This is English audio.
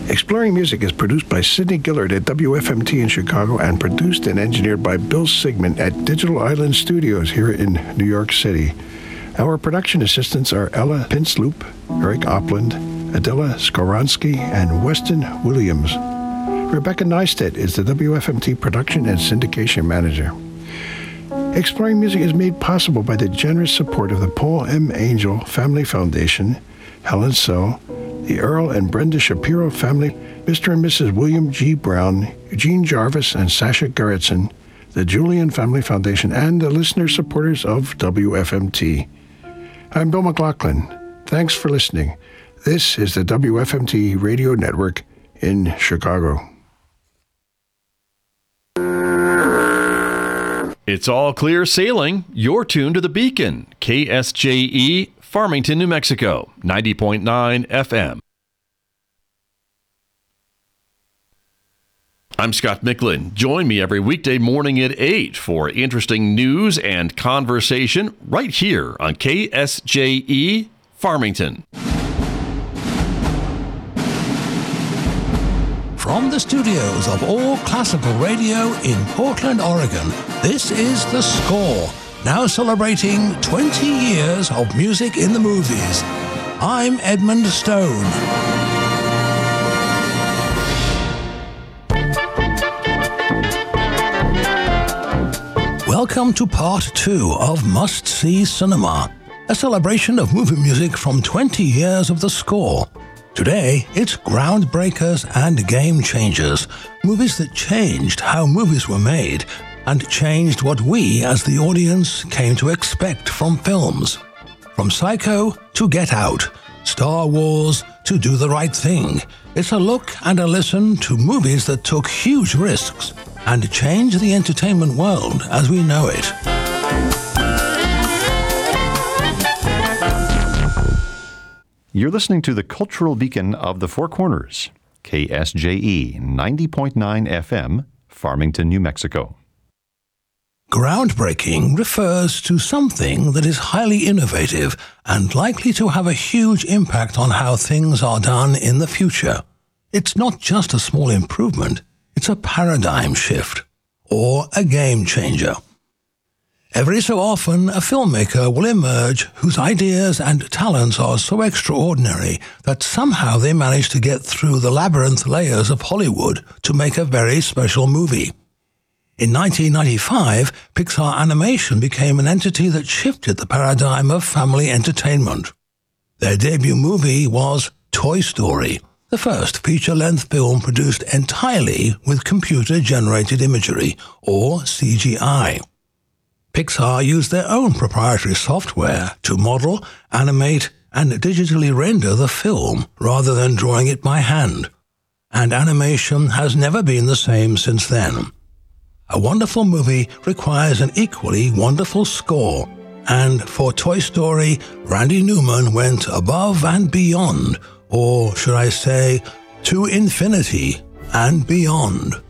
Exploring Music is produced by Sidney Gillard at WFMT in Chicago and produced and engineered by Bill Sigmund at Digital Island Studios here in New York City. Our production assistants are Ella Pinsloop, Eric Opland, Adela Skoronsky, and Weston Williams. Rebecca Neistat is the WFMT production and syndication manager. Exploring Music is made possible by the generous support of the Paul M. Angel Family Foundation, Helen So, the Earl and Brenda Shapiro family, Mr. and Mrs. William G. Brown, Eugene Jarvis, and Sasha Gerritsen, the Julian Family Foundation, and the listener supporters of WFMT. I'm Bill McLaughlin. Thanks for listening. This is the WFMT Radio Network in Chicago. It's all clear sailing. You're tuned to the Beacon, KSJE, Farmington, New Mexico, 90.9 FM. I'm Scott Micklin. Join me every weekday morning at 8 for interesting news and conversation right here on KSJE, Farmington. From the studios of All Classical Radio in Portland, Oregon, this is The Score, now celebrating 20 years of music in the movies. I'm Edmund Stone. Welcome to part 2 of Must See Cinema, a celebration of movie music from 20 years of The Score. Today, it's groundbreakers and game changers, movies that changed how movies were made and changed what we as the audience came to expect from films. From Psycho to Get Out, Star Wars to Do the Right Thing, it's a look and a listen to movies that took huge risks and changed the entertainment world as we know it. You're listening to the Cultural Beacon of the Four Corners, KSJE 90.9 FM, Farmington, New Mexico. Groundbreaking refers to something that is highly innovative and likely to have a huge impact on how things are done in the future. It's not just a small improvement, it's a paradigm shift, or a game changer. Every so often, a filmmaker will emerge whose ideas and talents are so extraordinary that somehow they manage to get through the labyrinth layers of Hollywood to make a very special movie. In 1995, Pixar Animation became an entity that shifted the paradigm of family entertainment. Their debut movie was Toy Story, the first feature-length film produced entirely with computer-generated imagery, or CGI. Pixar used their own proprietary software to model, animate, and digitally render the film rather than drawing it by hand. And animation has never been the same since then. A wonderful movie requires an equally wonderful score, and for Toy Story, Randy Newman went above and beyond, or should I say, to infinity and beyond.